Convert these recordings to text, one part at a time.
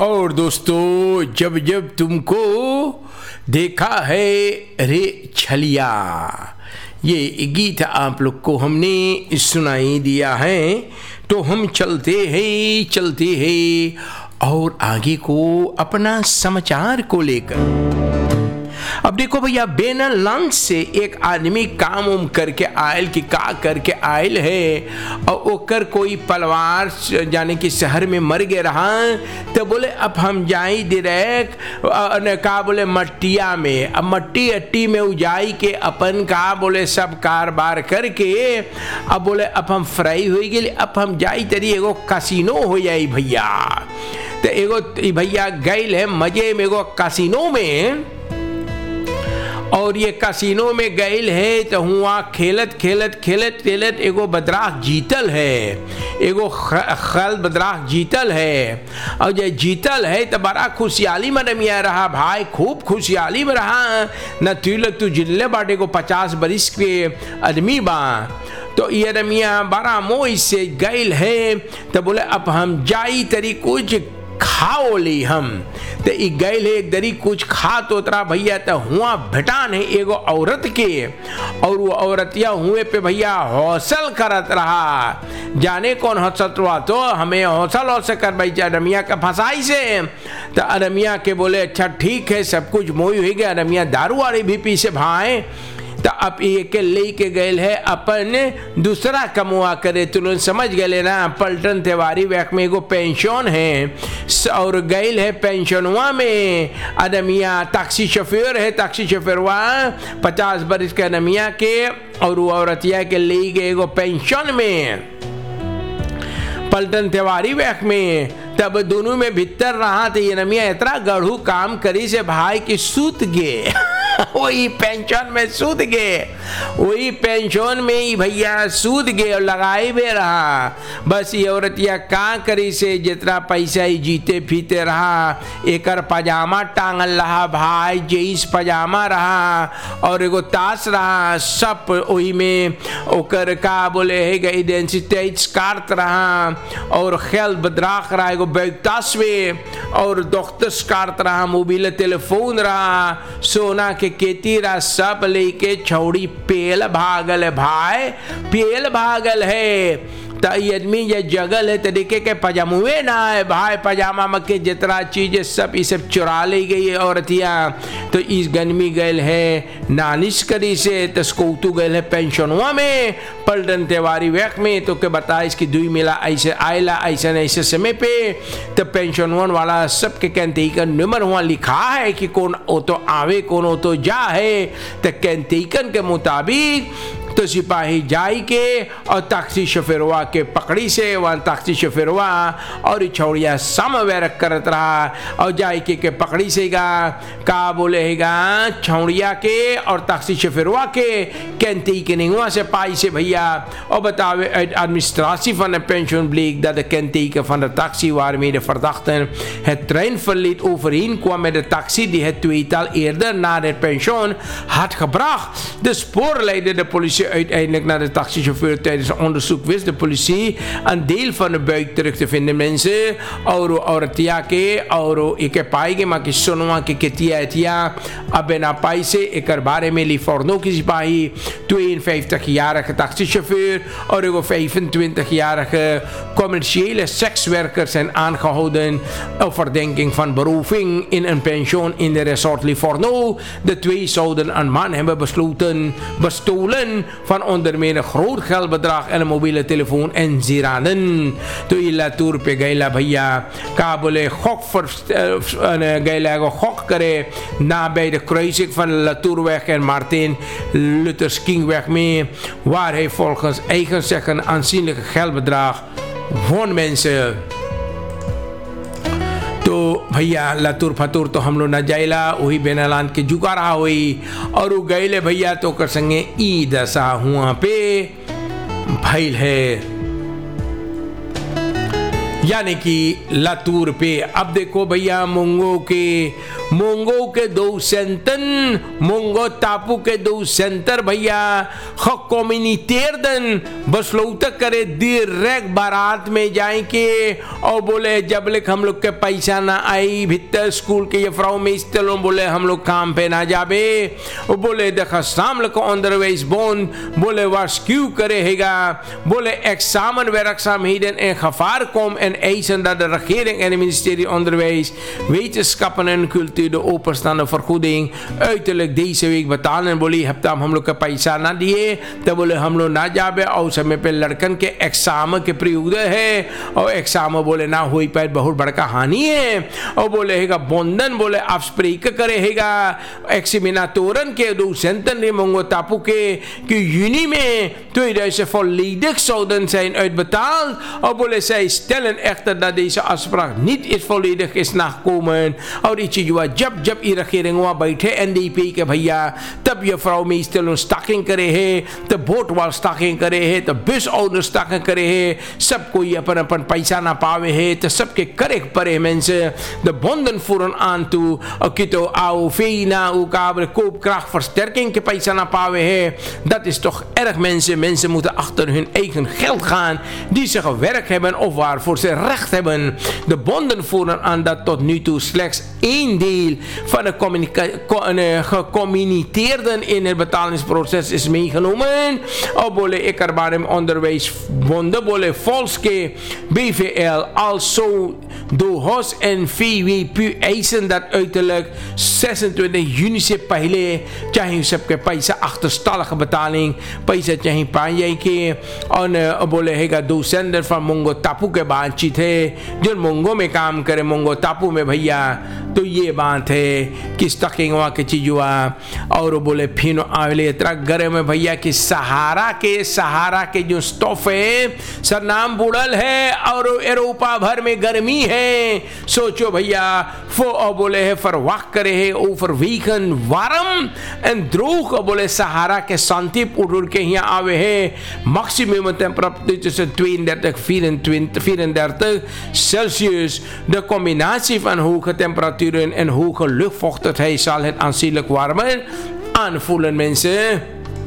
और दोस्तों, जब जब तुमको देखा है रे छलिया, ये गीत आप लोग को हमने सुनाई दिया है। तो हम चलते हैं और आगे को अपना समाचार को लेकर। अब देखो भैया, बेनालंग से एक आदमी काम उम करके आयल कि का करके आयल है और ओकर कोई परिवार जाने कि शहर में मर गए रहा। तो बोले अब हम जाई डायरेक्ट का बोले मट्टिया में, अब मट्टी अट्टी में उजाई के अपन का बोले सब कारोबार करके अब बोले अब हम फ्राई हो गए, अब हम जाई तरी एगो कैसीनो हो जाई भैया। तो एगो भैया गईल है मजे में एगो कैसीनो में, और ये कैसीनो में गईल है तो हुआ खेलत एगो बदराह जीतल है, एगो खल बदराह जीतल है। और जब जीतल है तो बड़ा खुशहाली में रमिया रहा भाई, खूब खुशहाली में रहा। न तू जिले बाटे को 50 बरिस के आदमी बा। तो ये रमिया बड़ा मोह से गईल है तो बोले अब हम जाई तरी कुछ खाओ ली हम। तो गईल है एक दरी कुछ खा तो उतरा भैया। तो हुआ भेटान है एगो औरत के, और वो औरतिया हुए पे भैया हौसल करत रहा। जाने कौन हौसत हुआ, तो हमें हौसल कर भैया रमिया का फंसाई से। तो रमिया के बोले अच्छा ठीक है, सब कुछ मोई हो गया। रमिया दारू वाली भी पी से भाई। तो अब एक ले के गए है अपन दूसरा कमुआ करे। तुरंत समझ गए ना, पलटन तिवारी वैक में एगो पेंशन है और गए है पेंशनवा में। अदमिया टैक्सी शोफेर है, टैक्सी शोफेरवा 50 बरस के अदमिया के, और वो औरतिया के ले गए एगो पेंशन में पलटन तिवारी वैक में। तब दोनों में भीतर रहा तो ये नमिया इतना गढ़ू काम करी से भाई कि सूत गए वही पेंशन में सूत गए, वही पेंशन में ही भैया सूत गए और लगाए भी रहा। बस ये औरतिया का करी से जितना पैसा ही जीते फीते रहा। एकर पजामा टांगल रहा भाई, जींस पजामा रहा और एगो ताश रहा, सब वही में ओकर का बोले है आइडेंटिटी कार्ड रहा, और खेल बदराख रहा एगो बैगताश में, और डॉक्टर्स कार्ड रहा, मोबाइल टेलीफोन रहा, सोना के केती रहा, सब लेके छौड़ी पेल भागल है भाई, पेल भागल है। तो ये आदमी ये जगल है तरीके के पजामुए ना है भाई, पजामा में के जितना चीजें सब ये सब चुरा ले गई है औरतिया। तो इस गनमी गए है नानिश करी से, तो स्कूतू गए है पेंशनवा में पलटन तिवारी वैक में। तो के बता इसकी दुई मिला ऐसे आयला ऐसे समय पे। तो पेंशनवन वाला सबके कहते का नंबर हुआ लिखा है कि कौन ओ तो आवे कौन ओ तो जा है। तो कहते के मुताबिक तो सिपाही जाई के और टैक्सी शोफेरवा के पकड़ी से वहाँ टैक्सी शोफेरवा और छौड़िया समवेरक करत रहा, और जाई के पकड़ी से का बोले हैगा छौड़िया के और टैक्सी शोफेरवा के कैंती के निगवा से पाई से भैया। और बतावे administratie van de pension bleek dat de kenteken van de taxi waarmee de verdachten het treinverliet overeenkwam met de taxi die het tweetal eerder naar het pensioen had gebracht. De spoor leidde de politie uiteindelijk naar de taxichauffeur. Tijdens een onderzoek wist de politie een deel van de buik terug te vinden mensen. और तिया के और एक पाएगे माँ की सोनुआ के केतिया एतिया अब ना पाई से एक बारे में लिफोर्नो की सिपाही 52-jarige taxichauffeur और एगो 25-jarige commerciële sekswerker zijn aangehouden op verdenking van beroving in een pension in de resort Livorno. De twee zouden een man hebben bestolen van onder meer een groot geldbedrag en een mobiele telefoon en sieraden. तो ये लातूर पे गैला भैया का बोले खोक गैला को खोक करे ना bij de kruising van Latourweg en Martin Luthers Kingweg mee, waar hij volgens eigen zeggen een aanzienlijke geldbedrag won mensen. तो भैया लातूर फतूर तो हम लोग न जाइला, वही बेनालान के जुका रहा हुई और वो गैले भैया तो कर संगे ई दशा हुआ पे भैल है, यानी कि लातूर पे। अब देखो भैया मुंगो के मोंगो के 2 सेंटन मोंगो टापू के 2 सेंटर भैया कम्युनिटेरदन बसलौता करे direct बारात में जाएंगे और बोले जब तक हम लोग के पैसा ना आई भीतर स्कूल के ये फ्राउ में इस्तेलों बोले हम लोग काम पे ना जाबे और बोले देखा सामने को अंडरवेज बोन बोले वास्क्यू करे हैगा बोले examen werkzaamheden en gevaarkom en eisen dat de regering en het ministerie Onderwijs, Wetenschappen en Cultuur de openstaande vergoeding uiterlijk deze week betalen. बोली हफ्ता हम लोग का पैसा ना दिए तो बोले हम लोग ना जाबे और समय पे लड़कन के एग्जाम के प्रयोग है और एग्जाम बोले ना हुई पाए बहुत बड़का हानि है और बोले हैगा बंधन बोले आप स्प्रेक करे हैगा एक्सिमिनाटोरन के 2 centen ने मोंगो टापू के कि यूनी में 2000 volledig zouden zijn uitbetaald. Of willen zij stellen echter dat deze afspraak niet volledig is nagekomen. और इसी जुआ जब ये regering वहाँ बैठे NDP के भैया तब ये vrouw meestal staking करे है तब वोट वाल staking करे है तब bus owner staking करे है सब कोई अपन पैसा ना पावे है तो सबके correct परे mensen de bonden voeren aan toe okito au vena u kabel koopkrachtversterking के पैसा ना पावे है dat is toch erg mensen moeten achter hun eigen geld gaan die ze gewerkt hebben of waarvoor ze recht hebben. De bonden voeren aan dat tot nu toe slechts 1 deel van de gecommuniteerden in het betalingsproces is meegenomen. Obole Ekarbarem Onderwijsbonden, bole Volske, BVL, also DOHOS en VWP eisen dat uiterlijk 26 juni से पहले चाहे सबके पैसा achterstallige betaling पैसा चाहे पाए के और बोले हैगा 2 सेंडर फ्रॉम मोंगो टापू के बातचीत है जो मोंगो में काम करे मोंगो टापू में भैया तो ये बात है कि स्टकिंग वहाँ के चीज हुआ और बोले फिर आवेले इतना गर्म में भैया कि सहारा के जो स्टॉफ है सर नाम बुड़ल है और यूरोपा भर में गर्मी है सोचो भैया बोले है फरवाक करे है over weaken warm and droog बोले सहारा के शांतिपूर्ण के यहाँ आवे है maximum temperatuur tussen 32-34 Celsius. De combinatie van hoge temperaturen en hoge luchtvochtigheid zal het aanzienlijk warmer aanvoelen mensen.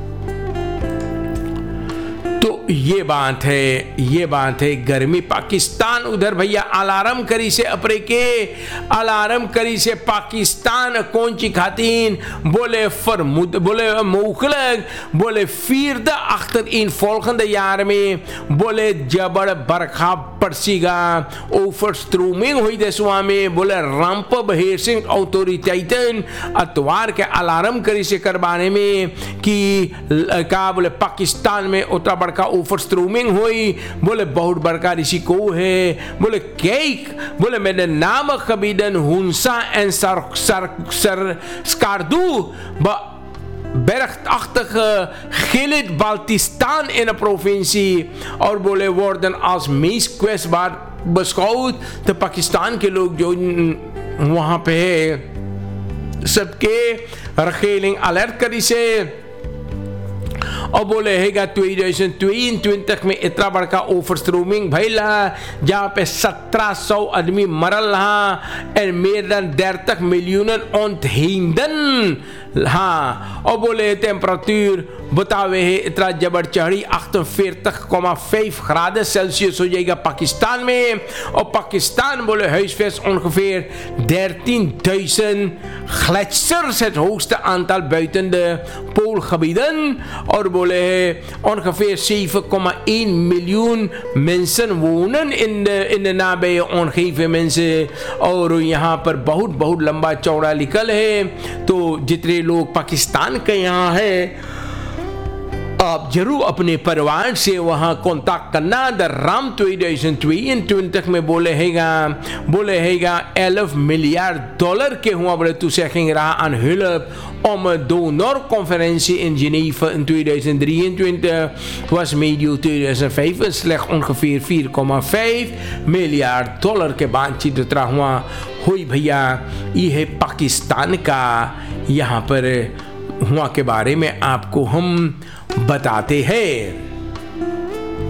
तो ये बात है गर्मी पाकिस्तान उधर भैया अलार्म करी से अपरे के अलार्म करी से पाकिस्तान कौन ची खातीन बोले vermoed बोले mogelijk बोले vierde achter in volgende jaar में बोले जबड़ बरखा पड़सीगा overstroming हुई देशवा में बोले ramp beheersing autoriteiten अतवार के अलार्म करी से करवाने में कि का बोले पाकिस्तान में उतना बड़का overstroming हुई बोले बहुत बड़का रिसिको है बोले केक बोले met de namengebieden Hunza en Skardu bergachtige Gilgit-Baltistan in de provincie और बोले worden als meest kwetsbaar beschouwd तो पाकिस्तान के लोग जो वहाँ पे है सबके regering alert करी से और बोले हैगा 2022 में इतना बड़का overstroming भइला जहाँ पे 1700 आदमी मरल रहा और meer dan 30 miljoen onthinden हाँ और बोले temperatuur बतावे है इतना जबर चढ़ी 48,5 graden Celsius हो जाएगा पाकिस्तान में और पाकिस्तान बोले huisves ongeveer 13.000 gletsjers het hoogste aantal buiten de poolgebieden और बोले ongeveer 7,1 miljoen mensen wonen in de nabije omgeving mensen और यहाँ पर बहुत लंबा चौड़ा निकल है तो जितने लोग पाकिस्तान के यहाँ है आप जरूर अपने परिवार से वहाँ कांटेक्ट करना द राम 2022 में बोले हैगा 11 miljard dollar के हुआ बोले toezegging raar aan hulp om een donorconferentie in Genève in 2023 was medio 2005 slechts ongeveer 4,5 miljard dollar के बातचीत उतरा हुआ हुई भैया ये है पाकिस्तान का यहाँ पर हुआ के बारे में आपको हम बताते हैं।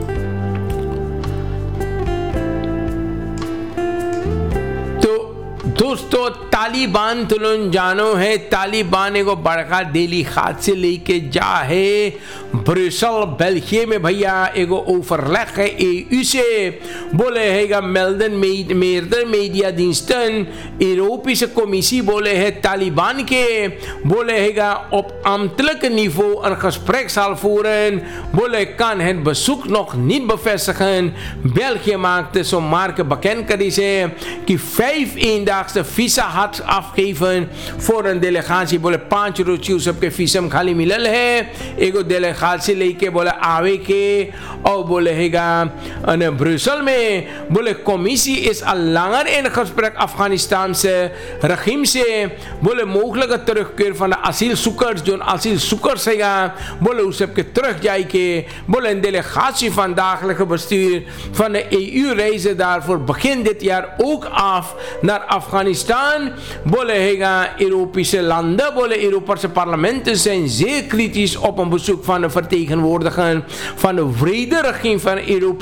तो दोस्तों तालिबान तुलन जानो है, तालिबान एगो बड़का दिल्ली हाथ से लेके जा है ब्रुसेल बेल्जियम में भैया एगो overleg है EU से बोले हैगा meerdere mediadiensten Europese Commissie बोले है तालिबान के बोले हैगा op ambtelijk niveau een gesprek zal voeren. Bolle kan het bezoek nog niet bevestigen. België maakte zo'n marke bekend die 5 eendaagse visa had afgegeven voor een delegatie. Bolle 5 रोज सबके visum खाली मिलल है. एगो delegatie लेके बोले आवे के और बोले हैगा ब्रुसेल में बोले commissie is al langer in gesprek Afghanistanse regime से बोले mogelijke terugkeer van de asielzoekers जो asielzoekers हैगा बोले उस सबके terug जाए के बोले een delegatie van dagelijke bestuur van de EU reizen daarvoor begin dit jaar ook af naar Afghanistan. Bolle hega Europese landen, bolle Europese parlementen zijn zeer kritisch op een bezoek van de vertegenwoordiger van de vrede regime van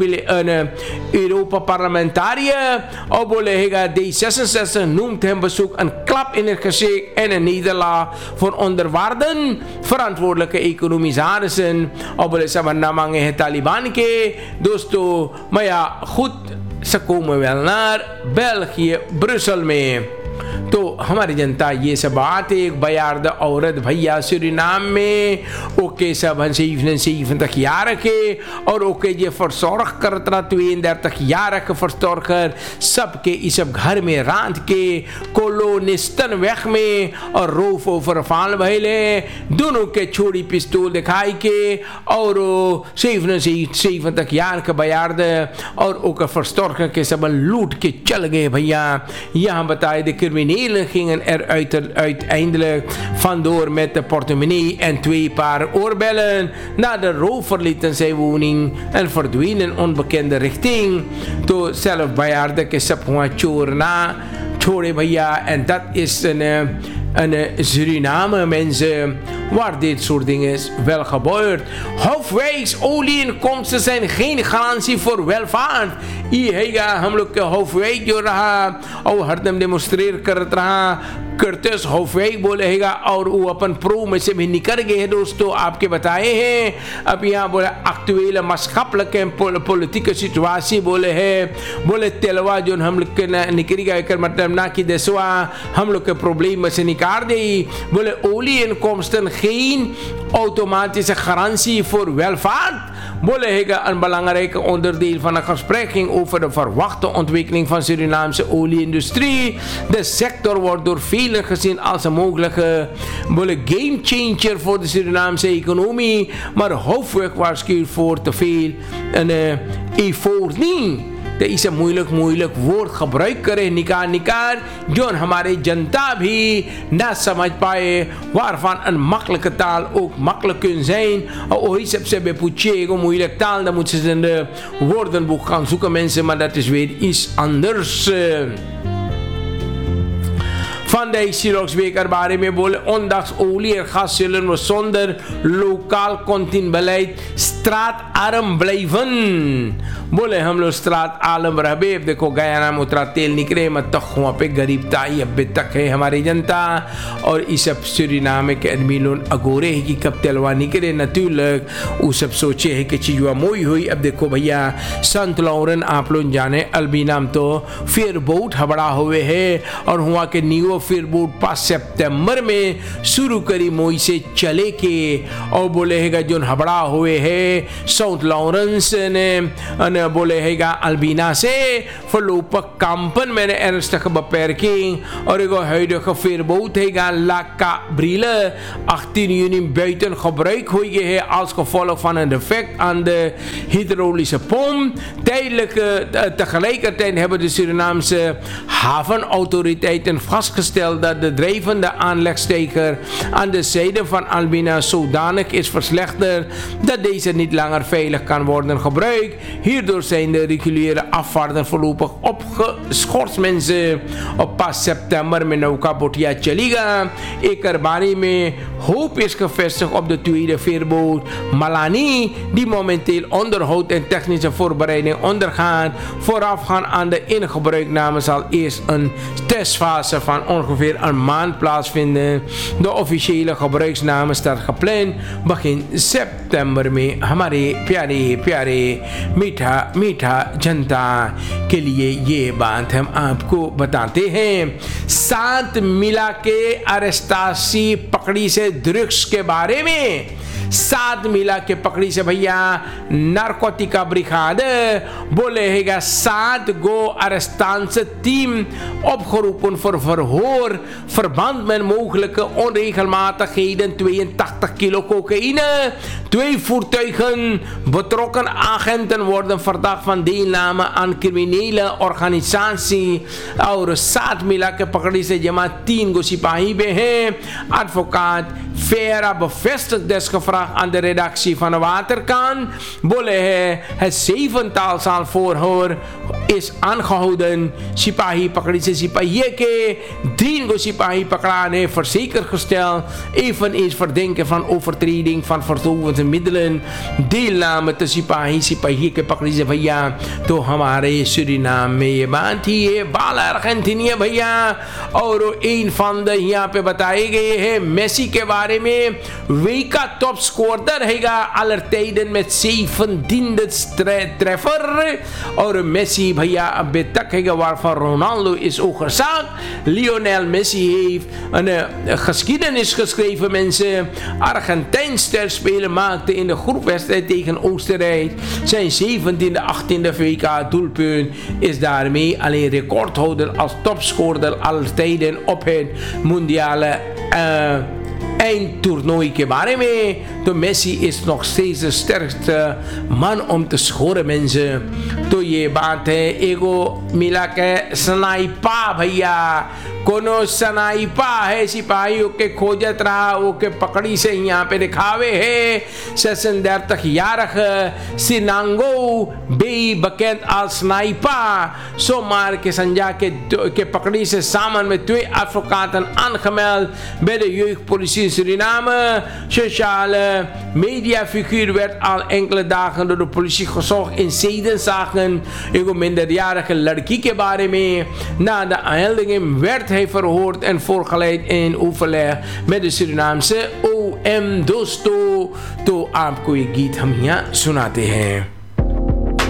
Europa parlementariër. Bolle hega D66 noemt hem bezoek een klap in het gezicht en een nederlaag voor onderwaarden verantwoordelijke economisarissen. Bolle sabanamang het Taliban ke dosto, maar ja goed. से komen wel naar België, Brussel में. तो हमारी जनता ये सब बात एक बयार्द औरत भैया सुरीनाम में ओके सब हंसीफन तक यार के और ओके ये फरसौरख करता तुएं दर तक यार के फरसौर कर सबके इस सब घर में रांध के कोलोनिस्टन वेख में और रोफ ओफर फाल भैले दोनों के छोड़ी पिस्तौल दिखाई के और सीफन तक यार के बयार्द और ओके फरसौर के सब लूट के चल गए भैया. यहाँ बताए दे criminelen gingen uiteindelijk vandoor met de portemonnee en 2 paar oorbellen. Na de roof verlieten zij woning en verdwenen onbekende richting. Toen zelf bejaarde ke sapwa chorna chore bhaiya. En dat is een Suriname mensen waar dit soort dingen wel gebeurt. Halfwegs olieinkomsten zijn geen garantie voor welvaart. ये हम लोग के हौफवेग जो रहा और हरदम demonstrate करत रहा कर्टस हौफवेग बोले हैगा और वो अपन प्रो में से भी निकल गए हैं. दोस्तों आपके बताए हैं अब यहाँ बोले एक्चुअल मस्कप लगे पॉलिटिकल सिचुएशन बोले है बोले तेलवा जो हम लोग के निकल गया कर मतलब ना कि देशवा हम लोग के प्रॉब्लम में से निकाल दे. बोले ओली इनकॉम्स्टन geen automatische garantie voor welvaart. Bolle hega een belangrijke onderdeel van het gesprek ging over de verwachte ontwikkeling van Surinaamse olieindustrie. De sector wordt door velen gezien als een mogelijke game changer voor de Surinaamse economie, maar hoofdwerk waarschuwt voor te veel euforie. तो इसे मोइलक vote खबराई करे निकार जो हमारे जनता भी न समझ पाए waarvan een makkelijke taal ook makkelijk kunnen zijn. Ooit heb ze bij Puche een moeilijke taal, dan moeten ze in de woordenboek gaan zoeken mensen, maar dat is weer iets anders. Van de Siroksbeker बारे में बोले ondanks olie en gas zullen we zonder lokaal continbeleid straatarm blijven. बोले हम लोग स्त्रात आलम रहबे. देखो Guyana में उतरा तेल निकले मत तक वहाँ पे गरीबता ही अभी तक है हमारी जनता और इस सब सुरीनाम के आदमी लोग अगोरे है कि कब तेलवा निकले नतुलक वो सब सोचे है कि चीज़ मोई हुई. अब देखो भैया संत लॉरेन आप लोग जाने अल्बीनाम तो फिर बहुत हबड़ा हुए है और हुआ के न्यू फिर बोट 5 सितंबर में शुरू करी मोई से चले के और बोले हैगा जो हबड़ा हुए है साउथ लॉरेंस ने बोले हैगा अल्बीना से verlopen kampen met een ernstige beperking. Er is verbood Laka Brille 18 juni buiten gebruik als gevolg van een defect aan de hydraulische pomp. Tegelijkertijd hebben de Surinaamse havenautoriteiten vastgesteld vastgesteld dat de drijvende aanlegstijger aan de zijde van Albina zodanig is verslechterd dat deze niet langer veilig kan worden gebruikt. Hierdoor zijn de reguliere afvaarten voorlopig opgeschort, mensen. Op pas september met Nauka Botia Cheliga. Ekerbari mee hoop is gevestigd op de tweede veerboot Malani, die momenteel onderhoud en technische voorbereiding ondergaat. Voorafgaan aan de ingebruikname zal eerst een testfase van ongeveer een maand plaatsvinden. De officiële gebruiksname staat gepland begin september में हमारे प्यारे प्यारे मीठा मीठा जनता के लिए ये बात हम आपको बताते हैं। 7 मिला के अरेस्टासी पकड़ी से ड्रग्स के बारे में 7 मिला के पकड़ी से भैया नारकोटिका ब्रिगाde बोले हैगा 7 गो arrestanten team opgeroepen voor verhoor verband met mogelijke onregelmatigheden. 82 kilo cocaïne, 2 voertuigen. Betrokken agenten worden verdacht van deelname aan criminele organisatie. और 7 मिला के पकड़ी से जमा 3 गो सिपाही भी हैं. Advocaat Vera bevestigt desgevraagd aan de redactie van de Waterkant. Bolle het 7-tal zal voorhoor is aangehouden. Sipahi pakड़ी से सिपाही के 3 गो सिपाही पकड़ान है verzekerd gesteld. Eveneens verdenken van overtreding van verdovende middelen. deelname te सिपाही के पकड़ी से भैया तो हमारे सुरीनाम में ये बात थी. ये बाल अर्जेंटीनिया भैया और इन फंड यहाँ पे बताए गए हैं. मेसी के बारे में Weka topscorer हैगा aller tijden met 17e treffer. और Messi भैया अभी तक हैगा waarvan Ronaldo is ook gezakt. Lionel Messi heeft een geschiedenis geschreven, mensen. Argentijn sterspeler maakte in de groepwedstrijd tegen Oostenrijk zijn 17e, 18e WK doelpunt. Is daarmee alleen recordhouder als topscorer aller tijden op het mondiale eindtoernooi के बारे में. तो Messi is nog steeds de sterkste man om te scoren, mensen. तो ये बात है. एगो मिला के स्नाइपा भैया कोनो स्नाइपा है सिपाहियों के खोजत रहा वो के पकड़ी से यहाँ पे दिखावे है. 36 jarige Sinango B bekend als Sniper zomaar के संजा के पकड़ी से samen met 2 advocaten aangemeld bij de jeugdpolitie in Suriname. Sociale mediafiguur werd al enkele dagen door de politie gezocht in zedenzaken. Een minderjarige ladki के बारे में. Na de aanmeldingen werd hij verhoord en voorgeleid in overleg met de Surinaamse OM. दोस्तों तो आपको ये गीत हम यहाँ सुनाते हैं.